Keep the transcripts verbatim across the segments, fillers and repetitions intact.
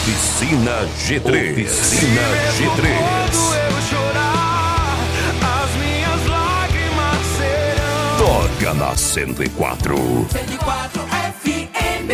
Oficina G três. Oficina G três. Toca na cento e quatro. cento e quatro F M.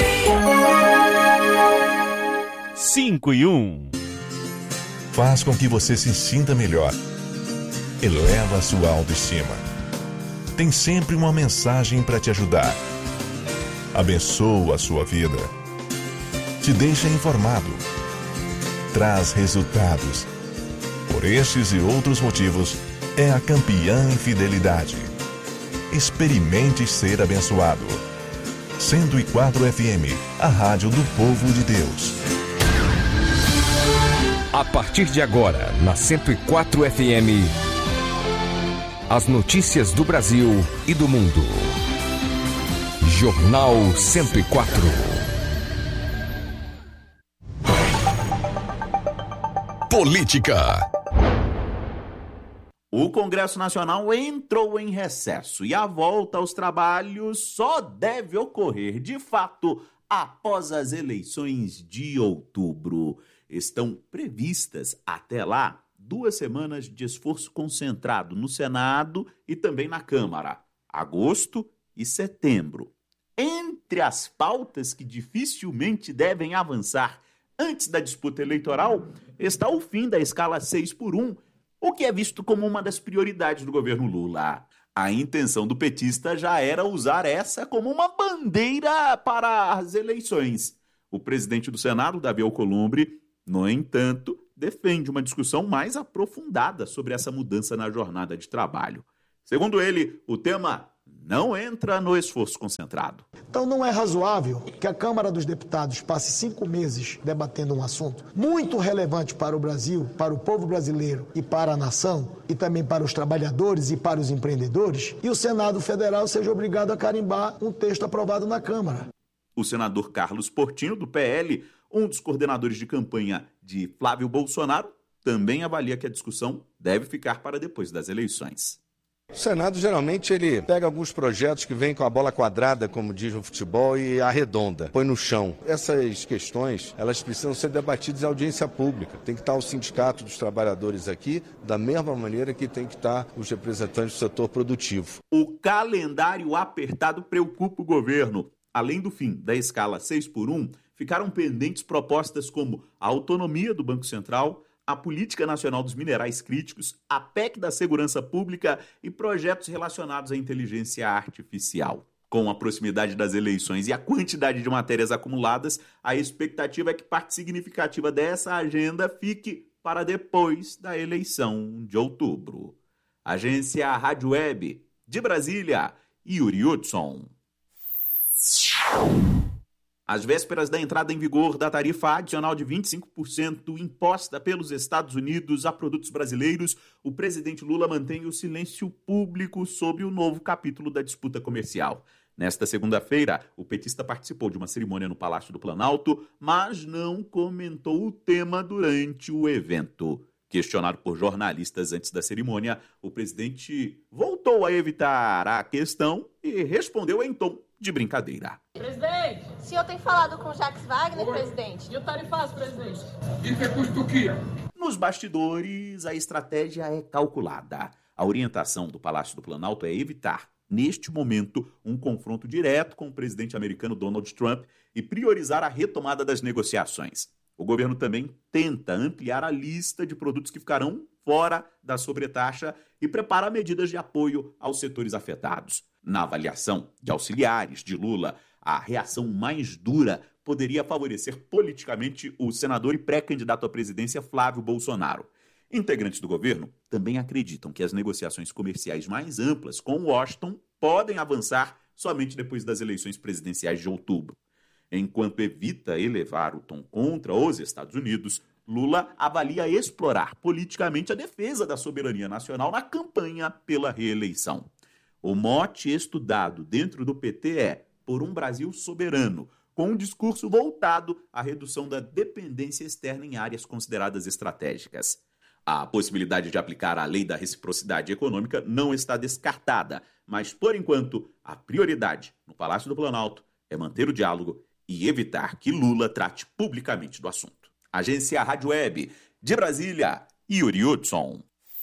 cinco e um. Faz com que você se sinta melhor. Eleva a sua autoestima. Tem sempre uma mensagem para te ajudar. Abençoa a sua vida. Te deixa informado. Traz resultados. Por estes e outros motivos, é a campeã em fidelidade. Experimente ser abençoado. cento e quatro F M, a rádio do povo de Deus. A partir de agora, na cento e quatro F M, as notícias do Brasil e do mundo. Jornal cento e quatro. Política. O Congresso Nacional entrou em recesso e a volta aos trabalhos só deve ocorrer, de fato, após as eleições de outubro. Estão previstas, até lá, duas semanas de esforço concentrado no Senado e também na Câmara, agosto e setembro. Entre as pautas que dificilmente devem avançar antes da disputa eleitoral está o fim da escala seis por um, o que é visto como uma das prioridades do governo Lula. A intenção do petista já era usar essa como uma bandeira para as eleições. O presidente do Senado, Davi Alcolumbre, no entanto, defende uma discussão mais aprofundada sobre essa mudança na jornada de trabalho. Segundo ele, o tema não entra no esforço concentrado. Então não é razoável que a Câmara dos Deputados passe cinco meses debatendo um assunto muito relevante para o Brasil, para o povo brasileiro e para a nação, e também para os trabalhadores e para os empreendedores, e o Senado Federal seja obrigado a carimbar um texto aprovado na Câmara. O senador Carlos Portinho, do P L, um dos coordenadores de campanha de Flávio Bolsonaro, também avalia que a discussão deve ficar para depois das eleições. O Senado, geralmente, ele pega alguns projetos que vêm com a bola quadrada, como diz no futebol, e arredonda, põe no chão. Essas questões, elas precisam ser debatidas em audiência pública. Tem que estar o Sindicato dos Trabalhadores aqui, da mesma maneira que tem que estar os representantes do setor produtivo. O calendário apertado preocupa o governo. Além do fim da escala seis por um, ficaram pendentes propostas como a autonomia do Banco Central, a Política Nacional dos Minerais Críticos, a P E C da Segurança Pública e projetos relacionados à inteligência artificial. Com a proximidade das eleições e a quantidade de matérias acumuladas, a expectativa é que parte significativa dessa agenda fique para depois da eleição de outubro. Agência Rádio Web, de Brasília, Yuri Hudson. Às vésperas da entrada em vigor da tarifa adicional de vinte e cinco por cento imposta pelos Estados Unidos a produtos brasileiros, o presidente Lula mantém o silêncio público sobre o novo capítulo da disputa comercial. Nesta segunda-feira, o petista participou de uma cerimônia no Palácio do Planalto, mas não comentou o tema durante o evento. Questionado por jornalistas antes da cerimônia, o presidente voltou a evitar a questão e respondeu em tom de brincadeira. Presidente! O senhor tem falado com o Jacques Wagner, Oi. presidente? E o tarifaço, presidente? Isso é por Turquia. Nos bastidores, a estratégia é calculada. A orientação do Palácio do Planalto é evitar, neste momento, um confronto direto com o presidente americano Donald Trump e priorizar a retomada das negociações. O governo também tenta ampliar a lista de produtos que ficarão fora da sobretaxa e prepara medidas de apoio aos setores afetados. Na avaliação de auxiliares de Lula, a reação mais dura poderia favorecer politicamente o senador e pré-candidato à presidência Flávio Bolsonaro. Integrantes do governo também acreditam que as negociações comerciais mais amplas com Washington podem avançar somente depois das eleições presidenciais de outubro. Enquanto evita elevar o tom contra os Estados Unidos, Lula avalia explorar politicamente a defesa da soberania nacional na campanha pela reeleição. O mote estudado dentro do P T é por um Brasil soberano, com um discurso voltado à redução da dependência externa em áreas consideradas estratégicas. A possibilidade de aplicar a lei da reciprocidade econômica não está descartada, mas, por enquanto, a prioridade no Palácio do Planalto é manter o diálogo e evitar que Lula trate publicamente do assunto. Agência Rádio Web. De Brasília, Yuri Hudson.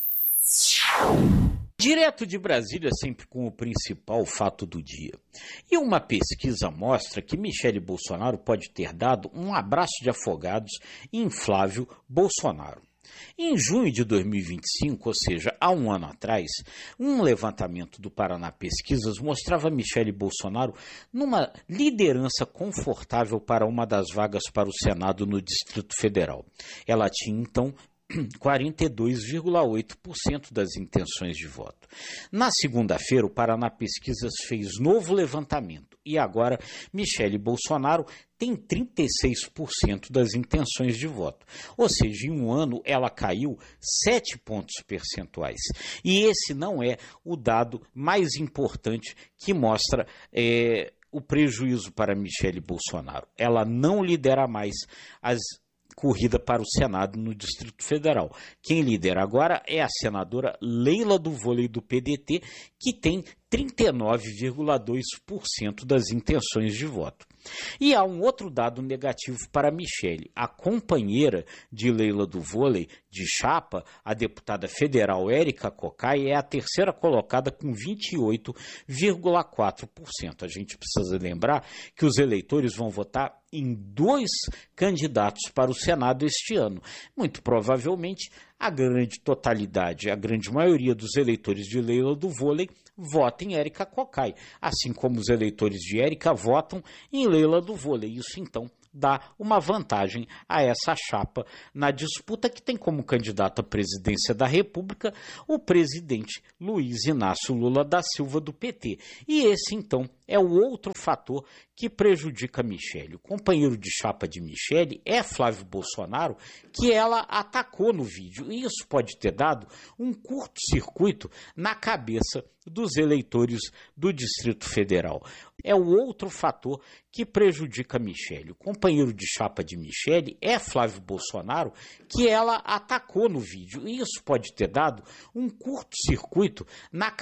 Direto de Brasília, sempre com o principal fato do dia. E uma pesquisa mostra que Michele Bolsonaro pode ter dado um abraço de afogados em Flávio Bolsonaro. Em junho de dois mil e vinte e cinco, ou seja, há um ano atrás, um levantamento do Paraná Pesquisas mostrava Michele Bolsonaro numa liderança confortável para uma das vagas para o Senado no Distrito Federal. Ela tinha, então, quarenta e dois vírgula oito por cento das intenções de voto. Na segunda-feira, o Paraná Pesquisas fez novo levantamento e agora Michele Bolsonaro tem trinta e seis por cento das intenções de voto. Ou seja, em um ano ela caiu sete pontos percentuais. E esse não é o dado mais importante que mostra é, o prejuízo para Michele Bolsonaro. Ela não lidera mais as corrida para o Senado no Distrito Federal. Quem lidera agora é a senadora Leila do Vôlei do P D T, que tem trinta e nove vírgula dois por cento das intenções de voto. E há um outro dado negativo para Michele. A companheira de Leila do Vôlei, de chapa, a deputada federal Érica Cocai, é a terceira colocada com vinte e oito vírgula quatro por cento. A gente precisa lembrar que os eleitores vão votar em dois candidatos para o Senado este ano. Muito provavelmente, a grande totalidade, a grande maioria dos eleitores de Leila do Vôlei vota em Érica Cocai, assim como os eleitores de Érica votam em Leila do Vôlei. Isso, então, dá uma vantagem a essa chapa na disputa que tem como candidato à presidência da República o presidente Luiz Inácio Lula da Silva do P T. E esse, então, é o outro fator que prejudica Michele. O companheiro de chapa de Michele é Flávio Bolsonaro, que ela atacou no vídeo. E isso pode ter dado um curto-circuito na cabeça dos eleitores do Distrito Federal. É o outro fator que prejudica Michele. O companheiro de chapa de Michele é Flávio Bolsonaro, que ela atacou no vídeo. E isso pode ter dado um curto-circuito na